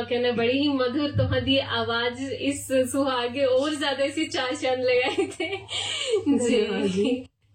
कहना बड़ी ही मधुर तुहाडी आवाज इस सुहागे और ज्यादा इसी चाशन लगाए थे जी।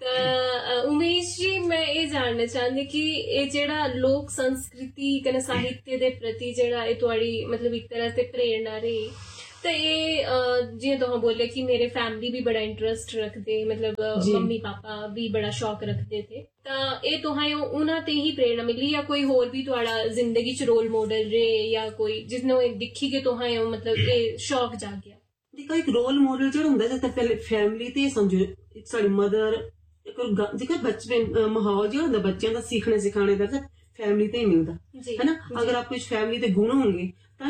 उमेश जी मैं ये जानना चाहती कि ये जेड़ा लोक संस्कृति कने साहित्य दे प्रति जेड़ा ये तुहाडी मतलब एक तरह से प्रेरणा रही तो ये जियां तुहां बोले कि मेरे फैमिली भी बड़ा इंटरेस्ट रखते मतलब मम्मी पापा भी बड़ा शौक रखते थे तो ये तुहां उन्हां ते ही प्रेरणा मिली या कोई होर भी तुहाड़ा जिंदगी च रोल मॉडल रहे या कोई जिसने दिखी के तुहां मतलब ये शौक जागया? देखो एक रोल मॉडल जो हुंदा है पहले फैमिली ते समझो साडी मदर जेकर बचपन माहौल जो होंगे बच्चों का सीखने सिखाने का फैमिली ते ही मिलता है ना। अगर आप कुछ फैमिली के गुण होंगे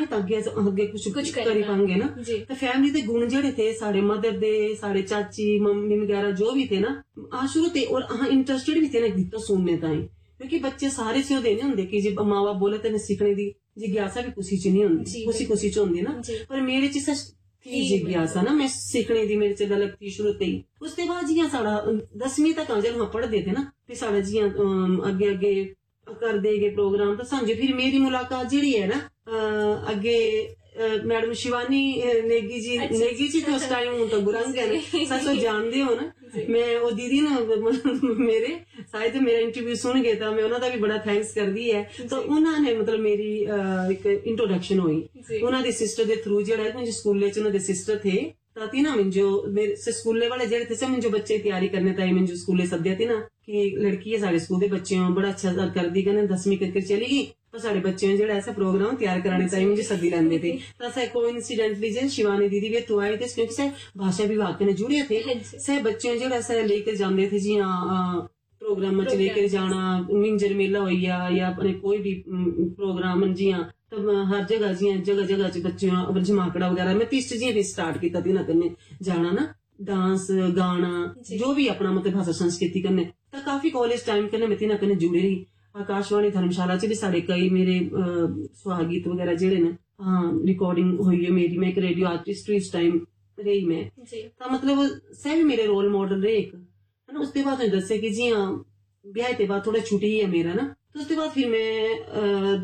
अगे कुछ करी पाएंगे ना। तो फैमिली के गुण जेडे थे साडे मदर दे साडे चाची मम्मी वगैरह जो भी थे ना शुरू ते और इंटरेस्टेड भी थे ना गीत सुनने ताई क्योंकि बच्चे सारे से नहीं होंगे कि जी माँ बाप बोले तेने सीखने की जिज्ञासा भी कुछ च नहीं होंगी कुछ च होंगी ना। पर मेरे च जिज्ञासा ना मैं सीखने दी मेरे च गलत थी शुरू ते ही। उसके बाद जियां साड़ा 10वीं तक जब हम पढ़ते थे ना फिर साड़ा जियां अगे अगे कर देगे प्रोग्राम तो समझो फिर मेरी मुलाकात जी है ना अगे मैडम शिवानी नेगी जी तो उस टाइम तो गुरंग है ना सच जानते हो ना। मैं वो दीदी ना मेरे शायद मेरा इंटरव्यू सुन गए था मैं उन्होंने भी बड़ा थैंक्स कर दी है। तो उन्होंने मतलब मेरी एक इंट्रोडक्शन हुई उन्होंने सिस्टर के थ्रू जो मुझे स्कूल च सिस्टर थे ताकि ना मुझे मेरे स्कूले वाले जेडे थे मुझे बच्चे तैयारी करने ताई मुझे स्कूले सद्या थी ना कि लड़की है साढ़े स्कूल के बच्चे बड़ा अच्छा कर दी कहने 10वीं करके चली गई तो साढ़े बच्चे जो ऐसा प्रोग्राम तैयार कराने ताई मुझे सदी लेंदे थे। तो कोइंसिडेंटली जो शिवानी दीदी भी तो आए थे क्योंकि सह भाषा विभाग ने जुड़े थे सह बच्चे जो ऐसा लेकर जाते थे जी प्रोग्राम च लेकर जाना मिंजर मेला हो या अपने कोई भी प्रोग्राम जी तब हर जगह जगह जगह च बच्चे जमाकड़ा वगैरह मैं 30 जी स्टार्ट किया तिना करने जाना ना डांस गाना जो भी अपना मतलब भाषा संस्कृति करने तो काफी कॉलेज टाइम करने मैं तिना करने जुड़ी रही। आकाशवाणी धर्मशाला च भी साढ़े कई मेरे सुहाग गीत वगैरह जेडे ने रिकॉर्डिंग हुई है मेरी मैं एक रेडियो आर्टिस्ट इस टाइम रही मैं तो मतलब सह भी मेरे रोल मॉडल रहे एक है ना। उसके बाद दसे कि जी हाँ ब्याह के बाद थोड़ा छुट्टी है मेरा ना तो उसके बाद फिर मैं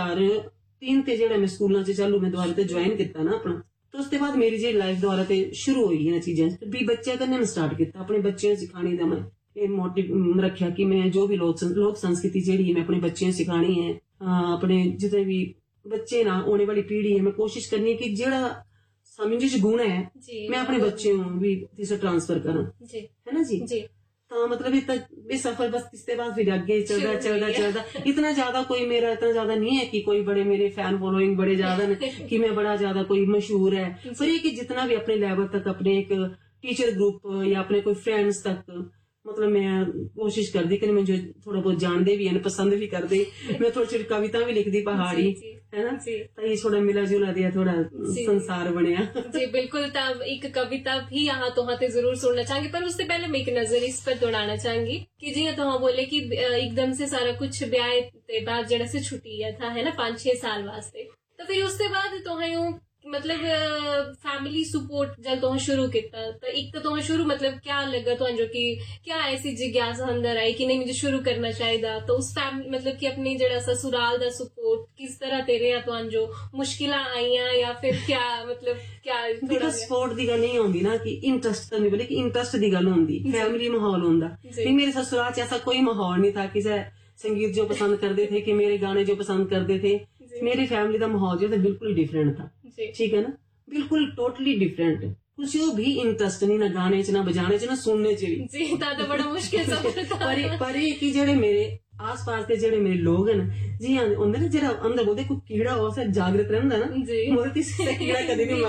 2003 ते जेड़ा मैं स्कूलों च चालू मैं दोबारा ते ज्वाइन किया ना अपना तो उसके बाद मेरी जी लाइफ दोबारा ते शुरू हुई है चीजें भी बच्चे कन्ने मैं स्टार्ट किया अपने बच्चों सिखाने का मैं ये मोटिव रखा कि मैं जो भी लोक संस्कृति जेड़ी मैं अपने बच्चों सिखानी है अपने जितने भी बच्चे ना होने वाली पीढ़ी है मैं कोशिश करनी है कि जेड़ा समझ गुण है मैं अपने बच्चे भी ट्रांसफर करा है ना जी। तो मतलब ये सफर बस इसके बाद फिर आगे चलता इतना ज्यादा कोई मेरा इतना ज्यादा नहीं है कि कोई बड़े मेरे फैन फॉलोइंग बड़े ज्यादा कि मैं बड़ा ज्यादा कोई मशहूर है पर ये कि जितना भी अपने लेवल तक अपने एक टीचर ग्रुप या अपने कोई फ्रेंड्स तक मतलब मैं कोशिश कर दी कि मुझे थोड़ा बहुत जानते भी है पसंद भी कर दे मैं थोड़ी छोटी कविता भी लिख दी पहाड़ी है ना तो ये थोड़ा मिला जुला दिया थोड़ा संसार बनया जी बिल्कुल। तब एक कविता भी यहाँ तो जरूर सुनना चाहेंगे पर उससे पहले मैं एक नजर इस पर दौड़ाना चाहूंगी कि जी तो बोले कि एकदम से सारा कुछ ब्याह के बाद जरा से छुट्टी था है ना 5-6 साल वास्ते तो फिर उसके बाद तो मतलब फैमिली सपोर्ट जब तुम शुरू किया तो एक तो शुरू मतलब क्या लगा तो जो कि क्या ऐसी जिज्ञासा अंदर आई कि नहीं मुझे शुरू करना चाहिए तो उस फैमिली मतलब कि अपनी जरा ससुराल दा सपोर्ट किस तरह तेरे तो जो मुश्किल आईया या फिर क्या मतलब क्या सपोर्ट दी गल नहीं होंदी ना कि इंटरेस्ट तो नहीं बोले कि इंटरेस्ट दी गल होंदी फैमिली माहौल होंदा नहीं मेरे ससुराल च ऐसा कोई माहौल नहीं था कि संगीत जो पसंद करते थे कि मेरे गाने जो पसंद करते थे मेरी फैमिली का माहौल जो था बिल्कुल ही डिफरेंट था ठीक है ना बिल्कुल टोटली डिफरेंट कुछ भी इंटरेस्ट नहीं ना गाने च ना बजाने च ना सुनने च भी तो बड़ा मुश्किल सफर था पर ये कि जेडे मेरे आस पास के जेडे मेरे लोग हैं जी हाँ उन्हें ना जेड़ा अंदर बोलते कोई कीड़ा हो जागृत रहंदा ना मोदे कीड़ा कभी नहीं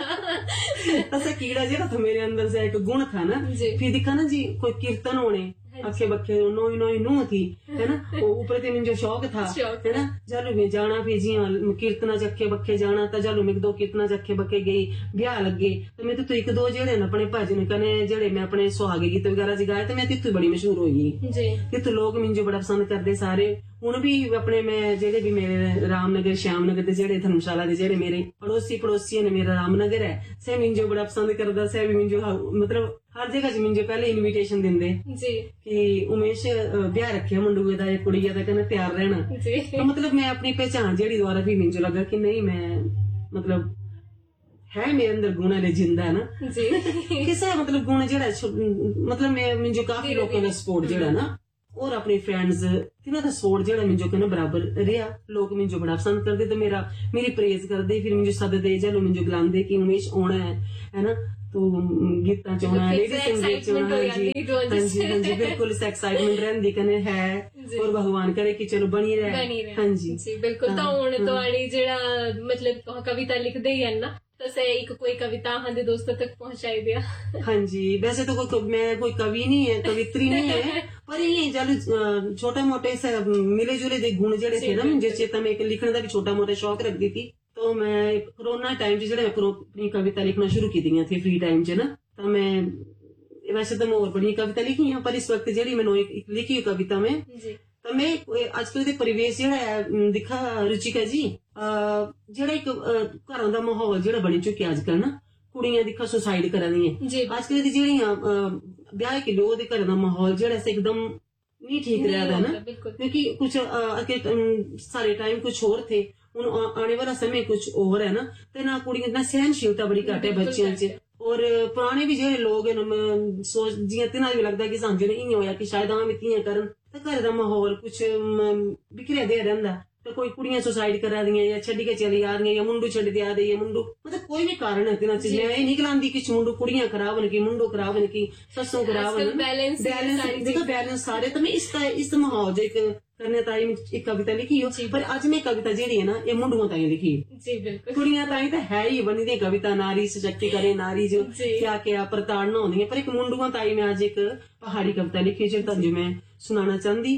मरदा ऐसा कीड़ा जेड़ा था मेरे अंदर से एक गुण था ना फिर दिखा ना जी कोई कीर्तन होने अखे बखे नोई नोई नू थी है ना ऊपर ते मुझे शौक था है ना जालू में जाना फिर जी कीर्तना च अखे बखे जाना तो जालू में 2 कीर्तना च अखे बखे गई ब्याह लगे तो मैं तो 1-2 जेड़े ना अपने भजन कने जेड़े मैं अपने सुहागे गीत वगैरह च गाए तो मैं तिथु बड़ी मशहूर हुई तिथु लोग मुझे बड़ा पसंद करते सारे हुण भी अपने मैं जेड़े भी मेरे रामनगर श्यामनगर दे जेड़े धर्मशाला दे जेड़े मेरे पड़ोसी ने मेरा रामनगर है सह मुझे बड़ा पसंद करदा सह भी मुझे मतलब हर जगह च मुझे पहले इनविटेशन देंदे कि उमेश ब्याह रखे मुंडुए दा कुड़ी दा कहना तैयार रहना। तो मतलब मैं अपनी पहचान जेड़ी दोबारा फिर मुझे लगा कि नहीं मैं मतलब है मेरे अंदर गुण है जिंदा है ना किसे मतलब गुण जेड़ा मतलब मैं मुझे काफी लोगों का सपोर्ट जेड़ा ना और अपने फ्रेंड्स तिन्हां दा सपोर्ट जेड़ा मुझे कहना बराबर रहा। लोग मुझे बड़ा पसंद करते तो मेरी प्रेज करते फिर मुझे सददे चलो मुझे बुलांदे कि उमेश आना है ना तो गीता च आना लेडी संगीत च आना। हाँ जी बिल्कुल एक्साइटमेंट रहंदी कने है और भगवान करे कि चलो बनी रहे। हाँ जी बिल्कुल। तो हुण तुहाडी जेड़ा मतलब कविता लिखदे ही है ना तो एक कोई कविता हमारे दोस्तों तक पहुंचाई दिया। हाँ जी वैसे तो मैं कोई कवि नहीं है कवित्री नहीं है पर ये चल छोटे मोटे से मिले जुले दे गुण जेड़े थे ना मुझे चेता में लिखने का भी छोटा मोटा शौक रखती थी। तो मैं कोरोना टाइम च जेड़ा अपनी कविता लिखना शुरू की थी फ्री टाइम च ना। तो मैं वैसे तो मैं और बड़ी कविता लिखी है पर इस वक्त जेड़ी मैंने एक लिखी कविता में तो मैं अजकल दे परिवेश जेड़ा है दिखा रुचिका जी जेड़ा एक घरों दा माहौल जेड़ा बनी चुके अजकल ना कुड़ियां दिखा सुसाइड करा दी है अजकल दी जेड़ियां ब्याह के लोग दे घर दा माहौल जेड़ा एकदम नहीं ठीक रहा था ना क्योंकि कुछ सारे टाइम कुछ और थे आने वाला समय कुछ और है ना ते ना कुड़ियां ना सहनशीलता बड़ी घट है बच्चों च और पुराने भी जेड़े लोग सोच जियां तिन्हां भी लगदा कि सानू जेड़ा इयां होया कि शायद आम इतियां करन ते घर दा माहौल कुछ बिखरिया दे रहिंदा तो कोई कुड़ियां सुसाइड करा दियां या छड्डी के चली आ रही या मुंडू छड्ड दिया दे या मुंडू मतलब कोई भी कारण है तिन्हां च मैं एह् नहीं गलांदी कि मुंडू कुड़ियां खराब न कि मुंडू खराब न कि सस्सू खराब न बैलेंस सारे तो मैं इस माहौल च करने ताई एक कविता लिखी हो पर अज मैं कविता जेड़ी है ना ये मुंडुआं ताई लिखी कुड़ियां ताई तो है ही बनी दी कविता नारी सशक्ति करे नारी जो क्या क्या प्रताड़ना होनी है पर एक मुंडुआं ताई मैं आज एक पहाड़ी कविता लिखी जो मैं सुनाना चाहती।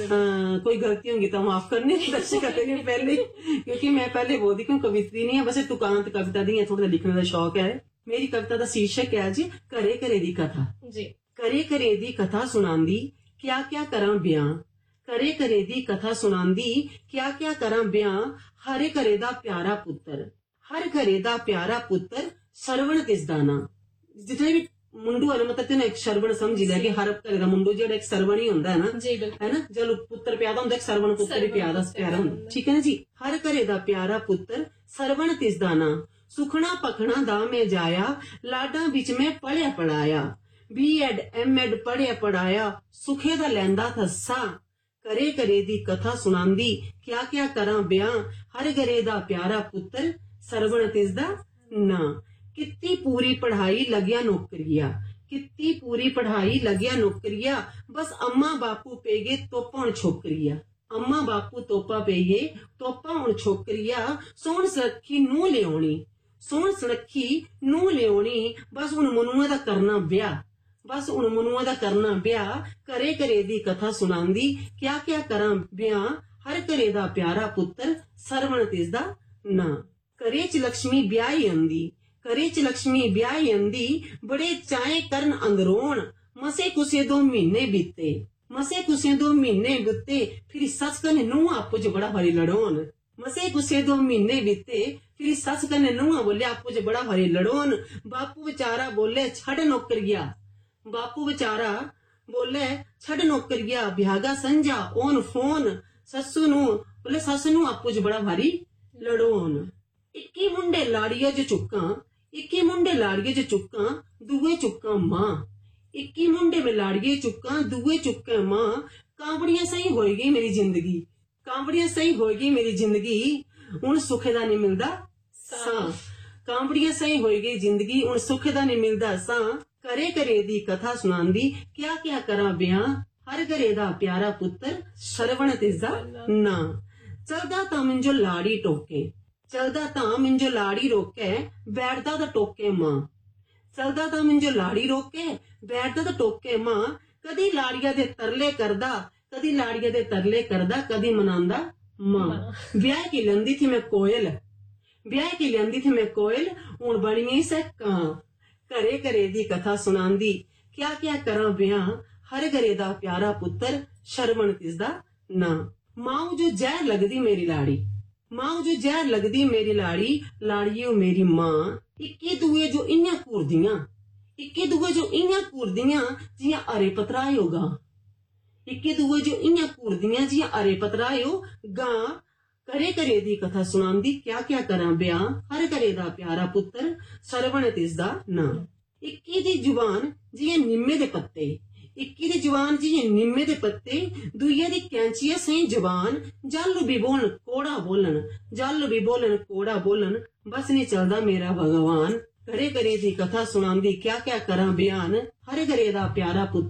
कोई गलती होगी तो माफ करने दर्शक पहले क्योंकि मैं पहले बोलती क्यों कवित्री नहीं है बस तुकांत कविता दी थोड़ा लिखने का शौक है। मेरी कविता का शीर्षक है जी घरे घरे दी कथा। घरे घरे दी कथा सुनांदी क्या क्या करा ब्याह घरे घरे दी कथा सुनांदी क्या क्या करा ब्याह हरे घरे दा प्यारा पुत्र हर घरे दा प्यारा पुत्र सरवण तिसदा ना। जितने भी मुंडू है मतलब तेन एक सरवण समझी लिया कि हर घरे दा मुंडू जेड़ा एक सरवण ही होंदा है ना जब पुत्र प्यादा होंदा एक सरवण पुत्र ही प्यारा होंदा ठीक है ना जी। हर घरे दा प्यारा पुत्र सरवण तिसदा ना सुखना पखना दा में जाया लाडा बिच में पढ़िया पढ़ाया B.Ed M.Ed पढ़िया पढ़ाया सुखे दा लैंदा थस्सा घरे घरे दी कथा सुनांदी क्या क्या करा ब्याह हर घरे दा प्यारा पुत्र सरवण तिसदा ना। कित्ती पूरी पढ़ाई लग्या नौकरिया कित्ती पूरी पढ़ाई लग्या नौकरिया बस अम्मा बापू पेगे तोपा हुण छोकरिया अम्मा बापू तोपा पेगे तोपा हुण छोकरिया सोहण सखी नूं लियाउणी सोहण सखी नूं लियाउणी बस हुण मनुआ दा करना ब्याह बस हुण मनुआ दा करना ब्याह घरे घरे दी कथा सुनांदी क्या क्या करा ब्याह हर घरे दा प्यारा पुत्र सरवण तिसदा ना। घरे च लक्ष्मी ब्याही आंदी घरे च लक्ष्मी ब्याही आंदी बड़े चाए करन अंदरोण मसे कुसे 2 महीने बीते मसे कुसे 2 महीने बीते फिर सच कने नूंह आपो च बड़ा भारी लड़ोन मसे कुसे 2 महीने बीते फिर सच कने नूंह बोले आपो च बड़ा भारी लड़ोन बापू बेचारा बोले छड़ नौकरिया बापू बेचारा बोले छड़ नौकरिया भ्यागा संजा ओन फोन सस्सू नू बोले सस नू आपू च बड़ा भारी लड़ोन इक्की मुंडे लाड़िया जो चुक्का इक्की मुंडे लाड़िए जो चुक्का दुए चुक्का मां इक्की मुंडे में लाड़िए चुक्का दुए चुक्का मां कांवड़ियां सही होएगी मेरी जिंदगी कांवड़ियां सही होएगी मेरी जिंदगी उन सुखे दा नहीं मिलदा सा कांवड़ियां सही होएगी जिंदगी उन सुखे दा नहीं मिलदा सा। घरे घरे दी कथा सुनांदी क्या क्या करा ब्याह हर घरे दा प्यारा पुत्र सरवण तिसदा ना। चलदा तां मिंजो लाड़ी टोके चलदा तां मिंजो लाड़ी रोके बैठदा दा टोके मां चलदा तां मिंजो लाड़ी रोके बैठदा दा टोके मां कदी लाड़िया दे तरले करदा कदी लाड़िया दे तरले करदा कदी मनांदा मां। ब्याह की लंदी थी मैं कोयल ब्याह की लंदी थी मैं कोयल हुण बणी से कां घरे घरे दी कथा सुनांदी क्या क्या करा ब्याह हर घरे दा प्यारा पुत्र शरवण तिसदा ना। माऊ जो जहर लगदी मेरी लाड़ी माऊ जो जहर लगदी मेरी लाड़ी लाड़ियो मेरी मां इक्की दुए जो इन्या घूरदियां इक्के दुए जो इयां घूरदियां जियां अरे पतरायो गां, इक्के दुए जो इयां घूरदियां जियां अरे पतरायो गां। करे करे दी कथा सुनांदी क्या क्या करां ब्याह, हर करे दा प्यारा पुत्तर सरवण तिसदा नां। इक्की दी जुबान जियां निम्मे दे पत्ते, इक्की दी जुबान जियां निम्मे दे पत्ते, दुइये दी कैंचिया सही जुबान। जल भी बोलन कोड़ा बोलन, जल भी बोलन कोड़ा बोलन, बस नहीं चलदा मेरा भगवान। करे करे दी कथा सुनांदी क्या क्या करां बयान, हर करे दा प्यारा पुत्तर